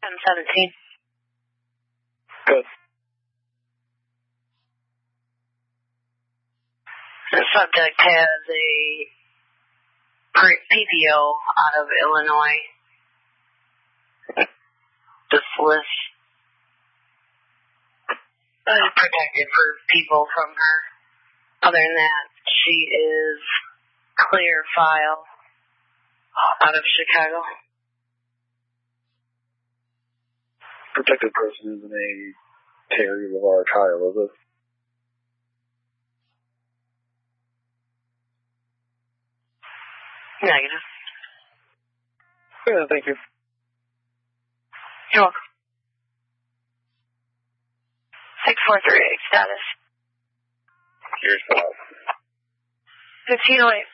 M17. Good. The subject has a PPO out of Illinois. This list is protected for people from her. Other than that, she is clear file out of Chicago. Protected person isn't a Terry LeVar Kyle, is it? Negative. Yeah, thank you. You're welcome. 643 status. Here's 1508.